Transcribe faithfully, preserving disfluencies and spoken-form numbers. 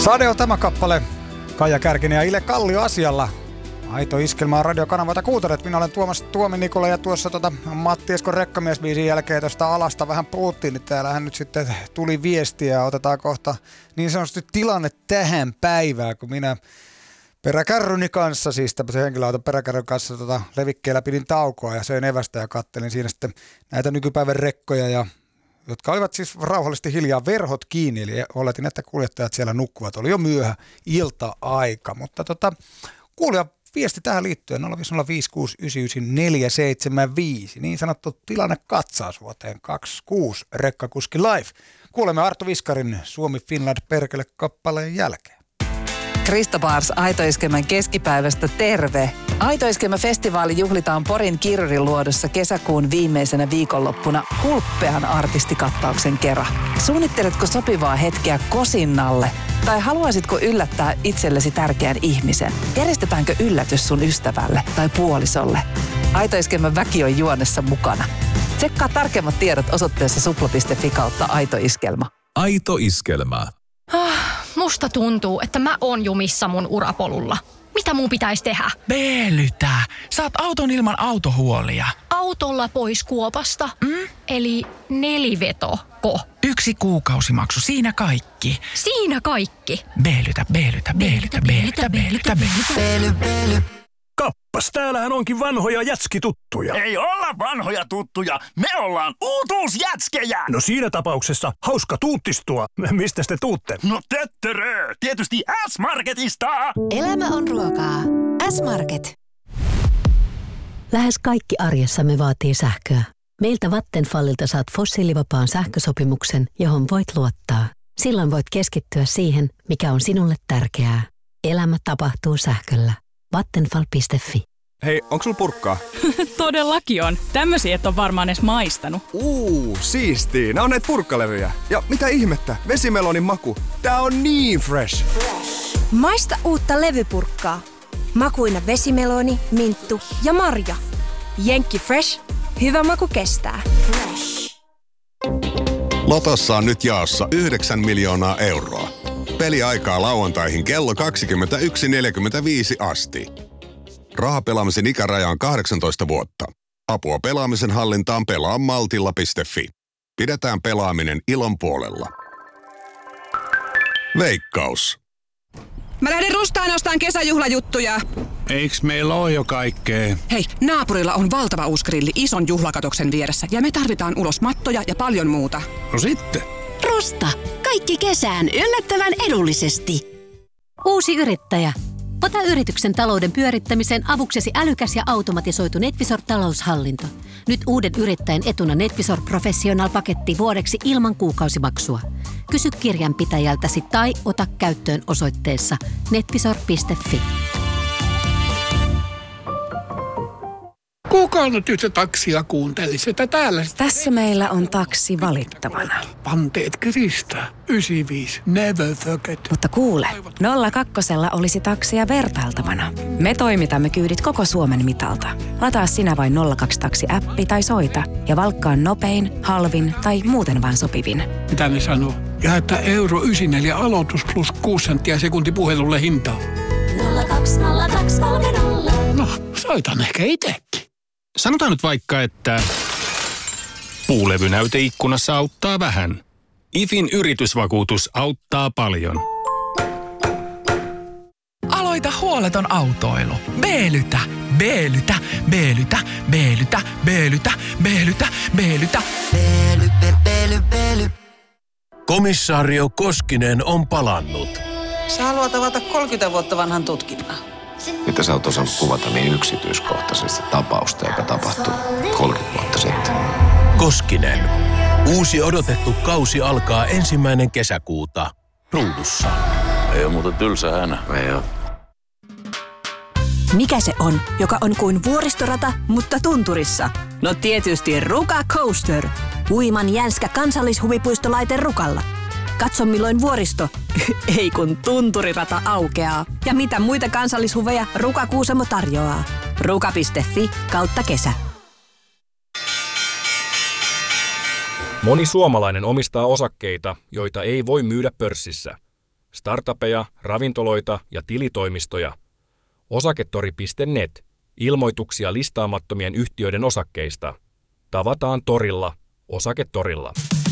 Sade on tämä kappale. Kaija Kärkinen ja Ile Kallio asialla. Aito iskelmää radiokanavalta kuuntelet. Minä olen Tuomas Tuomi Nikola ja tuossa tota Matti Eskon Rekkamies-biisin jälkeen tuosta alasta vähän puhuttiin. Niin täällähän nyt sitten tuli viestiä ja otetaan kohta niin sanotusti tilanne tähän päivään, kun minä peräkärryni kanssa, siis tämmöisen henkilöauton peräkärryn kanssa tota, levikkeellä pidin taukoa ja söin evästä ja kattelin siinä sitten näitä nykypäivän rekkoja, ja, jotka olivat siis rauhallisesti hiljaa, verhot kiinni, eli oletin, että kuljettajat siellä nukkuvat. Oli jo myöhä ilta-aika, mutta tota, kuulija viesti tähän liittyen nolla viisi nolla viisi kuusi yhdeksän yhdeksän neljä seitsemän viisi, niin sanottu tilannekatsaus vuoteen kaksikymmentäkuusi Rekkakuski Live. Kuulemme Arttu Viskarin Suomi Finland perkele kappaleen jälkeen. Krista Bars Aitoiskelmän keskipäivästä terve. Aitoiskelmä-festivaali juhlitaan Porin Kirjuriluodossa kesäkuun viimeisenä viikonloppuna hulppean artistikattauksen kera. Suunnitteletko sopivaa hetkeä kosinnalle? Tai haluaisitko yllättää itsellesi tärkeän ihmisen? Järjestetäänkö yllätys sun ystävälle tai puolisolle? Aitoiskelmän väki on juonessa mukana. Tsekkaa tarkemmat tiedot osoitteessa supla piste fi kautta aitoiskelma. Aito iskelmä. Ah, musta tuntuu, että mä oon jumissa mun urapolulla. Mitä mun pitäisi tehdä? Veelytä. Saat auton ilman autohuolia. Autolla pois kuopasta? Mm? Eli nelivetoko? Yksi kuukausimaksu, siinä kaikki. Siinä kaikki? Veelytä, veelytä, veelytä, veelytä, veelytä, veelytä. Kappas, täällähän onkin vanhoja jätskituttuja. Ei olla vanhoja tuttuja, me ollaan uutuusjätskejä. No siinä tapauksessa hauska tuuttistua. Mistä te tuutte? No töttörö, tietysti S-Marketista. Elämä on ruokaa. S-Market. Lähes kaikki arjessamme vaatii sähköä. Meiltä Vattenfallilta saat fossiilivapaan sähkösopimuksen, johon voit luottaa. Silloin voit keskittyä siihen, mikä on sinulle tärkeää. Elämä tapahtuu sähköllä. Vattenfall piste fi. Hei, onks sul purkkaa? Todellakin on. Tämmösiä et on varmaan edes maistanut. Uuu, siistii. Nää on näitä purkkalevyjä. Ja mitä ihmettä? Vesimelonin maku. Tää on niin fresh. fresh. Maista uutta levypurkkaa. Makuina vesimeloni, minttu ja marja. Jenkki Fresh. Hyvä maku kestää. Fresh. Lotossa on nyt jaossa yhdeksän miljoonaa euroa. Peliaikaa lauantaihin kello kaksikymmentäyksi neljäkymmentäviisi asti. Rahapelaamisen ikäraja on kahdeksantoista vuotta. Apua pelaamisen hallintaan pelaa maltilla piste fi. Pidetään pelaaminen ilon puolella. Veikkaus. Mä lähden Rustaan ostaan kesäjuhlajuttuja. Eiks meillä oo jo kaikkea? Hei, naapurilla on valtava uusi grilli ison juhlakatoksen vieressä ja me tarvitaan ulos mattoja ja paljon muuta. No sitten. Rusta. Kaikki kesään yllättävän edullisesti. Uusi yrittäjä. Ota yrityksen talouden pyörittämiseen avuksesi älykäs ja automatisoitu NetVisor-taloushallinto. Nyt uuden yrittäjän etuna NetVisor Professional-paketti vuodeksi ilman kuukausimaksua. Kysy kirjanpitäjältäsi tai ota käyttöön osoitteessa netvisor piste fi. Kuka nyt sitä taksia kuunteli? Sitä täällä. Tässä meillä on taksi valittavana. Panteet kiristää. yhdeksänkymmentäviisi. Never forget. Mutta kuule, nolla kakkosella olisi taksia vertailtavana. Me toimitamme kyydit koko Suomen mitalta. Lataa sinä vain nolla kaksi taksi-appi tai soita ja valkkaa nopein, halvin tai muuten vaan sopivin. Mitä ne sanoo? Ja että euro yhdeksänkymmentäneljä aloitus plus kuusi senttiä sekunti puhelulle hintaa. nolla kaksi nolla kaksi kolme nolla. No, soitan ehkä itsekin. Sanotaan nyt vaikka, että puulevynäyte ikkunassa auttaa vähän. IFin yritysvakuutus auttaa paljon. Aloita huoleton autoilu. Beelytä, beelytä, beelytä, beelytä, beelytä, beelytä, beelytä. Beely, beely, beely. Komissaario Koskinen on palannut. Sä haluat avata kolmekymmentä vuotta vanhan tutkinnan. Mitä sä oot osannut kuvata niin yksityiskohtaisesti tapausta, joka tapahtui kolmekymmentä vuotta sitten? Koskinen. Uusi odotettu kausi alkaa ensimmäinen kesäkuuta Ruudussa. Ei ole muuten tylsä hänä. Ei ole. Mikä se on, joka on kuin vuoristorata, mutta tunturissa? No tietysti Ruka Coaster. Uiman jänskä kansallishuvipuistolaite Rukalla. Katso milloin vuoristo, ei kun tunturirata aukeaa. Ja mitä muita kansallishuveja Ruka Kuusamo tarjoaa. ruka piste fi kautta kesä. Moni suomalainen omistaa osakkeita, joita ei voi myydä pörssissä. startupeja, ravintoloita ja tilitoimistoja. Osaketori piste net. Ilmoituksia listaamattomien yhtiöiden osakkeista. Tavataan torilla. Osaketorilla.